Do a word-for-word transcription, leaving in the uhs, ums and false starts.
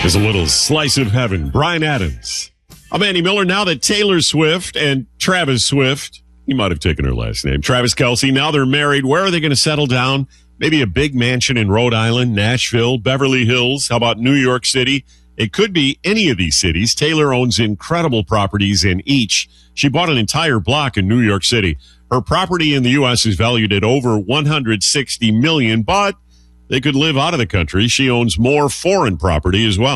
There's a little slice of heaven. Bryan Adams. I'm Andy Miller. Now that Taylor Swift and Travis Swift, he might have taken her last name, Travis Kelce, now they're married. Where are they going to settle down? Maybe a big mansion in Rhode Island, Nashville, Beverly Hills. How about New York City? It could be any of these cities. Taylor owns incredible properties in each. She bought an entire block in New York City. Her property in the U S is valued at over one hundred sixty million dollars, but they could live out of the country. She owns more foreign property as well.